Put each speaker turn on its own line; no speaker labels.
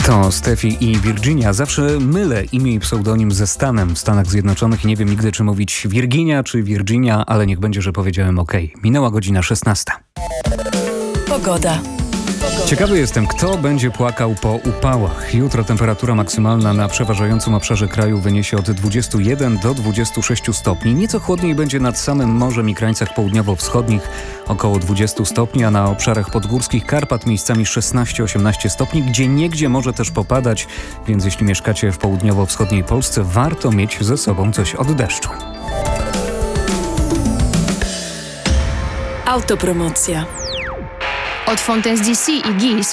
To Steffi i Virginia. Zawsze mylę imię i pseudonim ze Stanem w Stanach Zjednoczonych i nie wiem nigdy, czy mówić Virginia czy Virginia, ale niech będzie, że powiedziałem OK. Minęła godzina 16.
Pogoda.
Ciekawy jestem, kto będzie płakał po upałach. Jutro temperatura maksymalna na przeważającym obszarze kraju wyniesie od 21 do 26 stopni. Nieco chłodniej będzie nad samym morzem i krańcach południowo-wschodnich, około 20 stopni, a na obszarach podgórskich Karpat miejscami 16-18 stopni, gdzieniegdzie może też popadać, więc jeśli mieszkacie w południowo-wschodniej Polsce, warto mieć ze sobą coś od deszczu.
Autopromocja.
Od Fontaine's DC i GIS